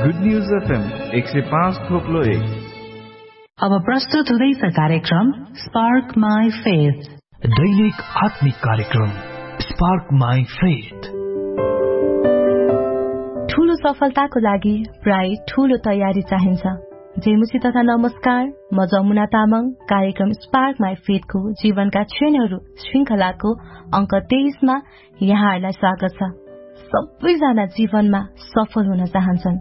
Good news FM 105.1। अब प्रस्तुत हुँदैछ कार्यक्रम स्पार्क माई फेथ, दैनिक आत्मिक कार्यक्रम स्पार्क माई फेथ। ठूलो सफलताको लागि प्राय ठूलो तयारी चाहिन्छ। जेमुसी तथा नमस्कार, म जमुना तामाङ। कार्यक्रम स्पार्क माई फेथको जीवनका क्षणहरू श्रृंखलाको अंक 23 मा यहाँहरूलाई स्वागत छ। सबैजना जीवनमा सफल हुन चाहन्छन्।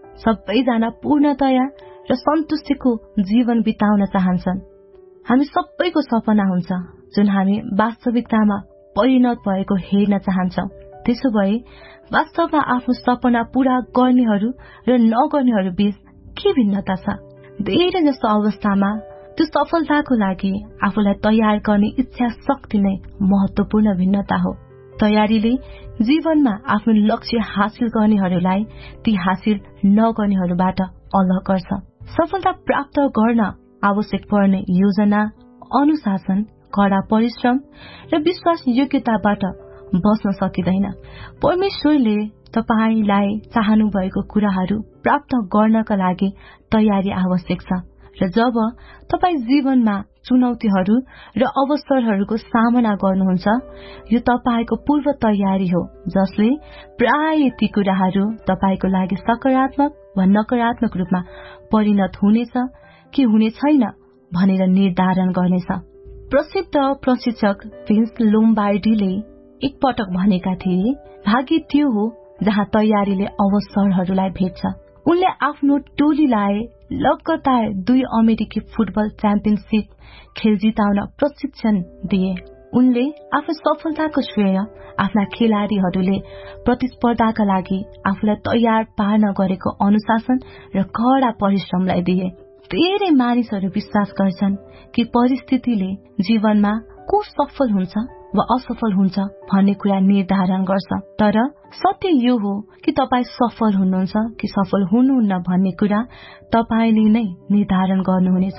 सबैजना पूर्णतया र सन्तुष्टिको जीवन बिताउन चाहन्छन्। हामी सबैको सपना हुन्छ जुन हामी वास्तविकतामा परिणत भएको हेर्न चाहन्छौं। त्यसो भए वास्तवमा आफ्नो सपना पूरा गर्नेहरू र नगर्नेहरू बीच के भिन्नता छ? धेरै जस्तो अवस्थामा त्यो सफलताको लागि आफूलाई तयार गर्ने इच्छा शक्ति नै महत्वपूर्ण भिन्नता हो। तयारीले जीवनमा आफ्नो लक्ष्य हासिल गर्नेहरूलाई ती हासिल नगर्नेहरूबाट अलग गर्छ। सफलता प्राप्त गर्न आवश्यक पर्ने योजना, अनुशासन, कड़ा परिश्रम र विश्वास योग्यताबाट बस्न सकिँदैन। परमेश्वरले तपाईलाई चाहनु भएको कुराहरू प्राप्त गर्नका लागि तयारी आवश्यक छ। र जब तपाई जीवनमा चुनौतीहरू र अवसरहरूको सामना गर्नुहुन्छ, यो तपाईको पूर्व तयारी हो जसले प्राय ती कुराहरू तपाईको लागि सकारात्मक वा नकारात्मक रूपमा परिणत हुनेछ कि हुने छैन भनेर निर्धारण गर्नेछ। प्रसिद्ध प्रशिक्षक भिन्स लोम्बार्डीले एकपटक भनेका थिए, भाग्य त्यो हो जहाँ तयारीले अवसरहरूलाई भेट्छ। उनले आफ्नो टोलीलाई लगातार 2 अमेरिकी फुटबल च्याम्पियनशिप खेल जिताउन प्रशिक्षण दिए। उनले आफ्नो सफलताको श्रेय आफ्ना खेलाड़ीहरूले प्रतिस्पर्धाका लागि आफूलाई तयार पार्न गरेको अनुशासन र कड़ा परिश्रमलाई दिए। धेरै मानिसहरू विश्वास गर्छन् कि परिस्थितिले जीवनमा को सफल हुन्छ वा असफल हुन्छ भन्ने कुरा निर्धारण गर्छ। तर सत्य यो हो कि तपाई सफल हुनुहुन्छ कि सफल हुनुहुन्न भन्ने कुरा तपाईले नै निर्धारण गर्नुहुनेछ।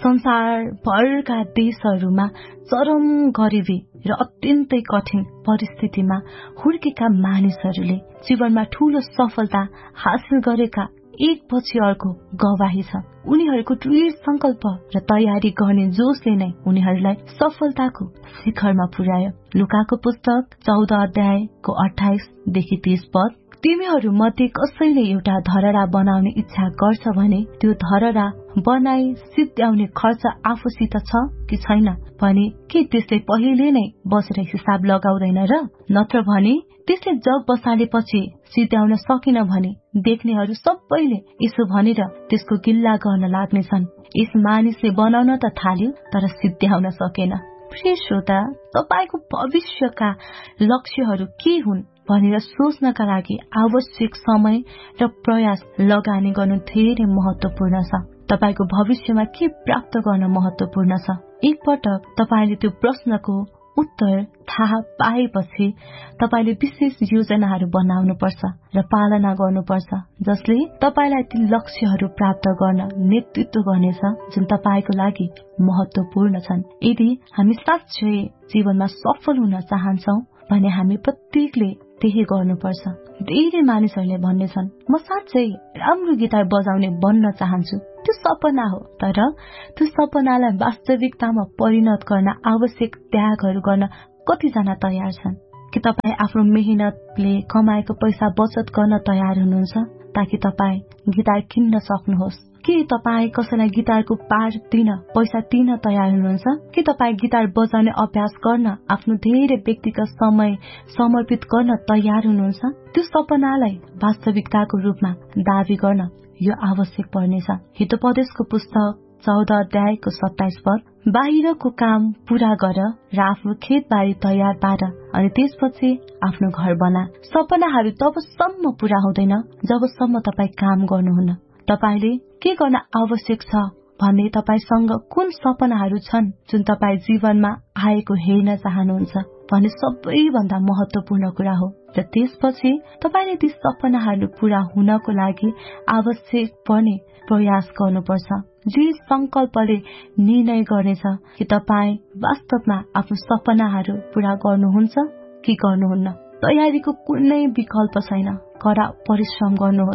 संसारभरका देशहरूमा चरम गरिबी र अत्यन्तै कठिन परिस्थितिमा हुर्केका मानिसहरूले जीवनमा ठूलो सफलता हासिल गरेका एक पछि अर्को गवाही छ। उनीहरूको दृढ संकल्प र तयारी गर्ने जोशले नै उनीहरूलाई सफलताको शिखरमा पुर्यायो। लुकाको पुस्तक 14 अध्यायको 28 देखि 30 पद, तिमीहरू मध्ये कसैले एउटा धरहरा बनाउने इच्छा गर्छ भने त्यो धरहरा बनाई सिद्ध्याउने खर्च आफूसित छ कि छैन भने के त्यसले पहिले नै बसेर हिसाब लगाउँदैन र? नत्र भने त्यसले जग बसालेपछि सिद्ध्याउन सकेन भने देख्नेहरू सबैले यसो भनेर त्यसको गिल्ला गर्न लाग्नेछन्, यस मानिसले बनाउन त थाल्यो तर सिद्ध्याउन सकेन। प्रिय श्रोता, तपाईको भविष्यका लक्ष्यहरू के हुन् भनेर सोच्नका लागि आवश्यक समय र प्रयास लगानी गर्नु धेरै महत्वपूर्ण छ। तपाईको भविष्यमा के प्राप्त गर्न महत्वपूर्ण छ? एकपटक तपाईले त्यो प्रश्नको उत्तर थाहा पाएपछि तपाईले विशेष योजनाहरू बनाउनुपर्छ र पालना गर्नुपर्छ जसले तपाईलाई ती लक्ष्यहरू प्राप्त गर्न नेतृत्व गर्नेछ जुन तपाईको लागि महत्वपूर्ण छन्। यदि हामी साँच्चै जीवनमा सफल हुन चाहन्छौं भने हामी प्रत्येकले त्यही गर्नुपर्छ। धेरै मानिसहरूले भन्नेछन्, म साँच्चै राम्रो गिटार बजाउने बन्न चाहन्छु। त्यो सपना हो, तर त्यो सपनालाई वास्तविकतामा परिणत गर्न आवश्यक त्यागहरू गर्न कतिजना तयार छन्? कि तपाई आफ्नो मेहनतले कमाएको पैसा बचत गर्न तयार हुनुहुन्छ ताकि तपाई गिटार किन्न सक्नुहोस्? के तपाई कसैलाई गिटारको पाठ दिन पैसा दिन तयार हुनुहुन्छ? के तपाई गिटार बजाउने अभ्यास गर्न आफ्नो धेरै व्यक्तिगत समय समर्पित गर्न तयार हुनुहुन्छ? त्यो सपनालाई वास्तविकताको रूपमा दावी गर्न यो आवश्यक पर्नेछ। हितोपदेशको पुस्तक 14 अध्यायको 27 पद, बाहिरको काम पूरा गर र आफ्नो खेतबारी तयार पार अनि त्यसपछि आफ्नो घर बना। सपनाहरू तबसम्म पूरा हुँदैन जबसम्म तपाई काम गर्नुहुन्न। तपाईले के गर्न आवश्यक छ भन्ने तपाईसँग कुन सपनाहरू छन् जुन तपाई जीवनमा आएको हेर्न चाहनुहुन्छ भन्ने सबैभन्दा महत्वपूर्ण कुरा हो। र त्यसपछि तपाईले ती सपनाहरू पूरा हुनको लागि आवश्यक पर्ने प्रयास गर्नुपर्छ। जे संकल्पले निर्णय गर्नेछ कि तपाई वास्तवमा आफ्नो सपनाहरू पूरा गर्नुहुन्छ कि गर्नुहुन्न। तयारीको कुनै विकल्प छैन। कड़ा परिश्रम गर्नुहोस्,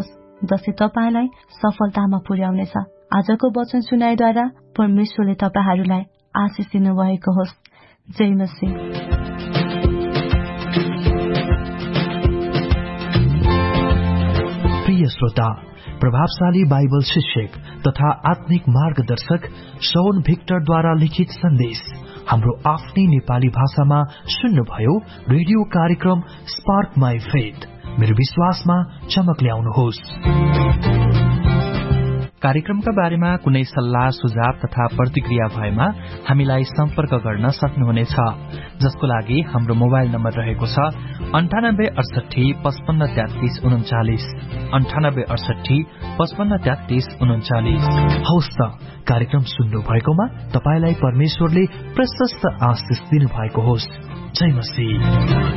जसले तपाईलाई सफलतामा पुर्याउनेछ। आजको वचन सुनाइद्वारा परमेश्वरले तपाईहरूलाई आशिष दिनुभएको होस्। जय मसीह। प्रिय श्रोता, प्रभावशाली बाइबल शिक्षक तथा आत्मिक मार्गदर्शक शौन भिक्टरद्वारा लिखित सन्देश हाम्रो आफ्नै नेपाली भाषामा सुन्नुभयो। रेडियो कार्यक्रम स्पार्क माई फेथ। मेरो विश्वासमा चमक ल्याउनुहोस्। कार्यक्रमका बारेमा कुनै सल्लाह सुझाव तथा प्रतिक्रिया भएमा हामीलाई सम्पर्क गर्न सक्नुहुनेछ, जसको लागि हाम्रो मोबाइल नम्बर रहेको छ 9868 55 33 39 9868 55 33 39। हवस् त, कार्यक्रम सुन्नु भएकोमा तपाईलाई परमेश्वरले प्रशस्त आशिष दिनुभएको होस्। जय मसीह।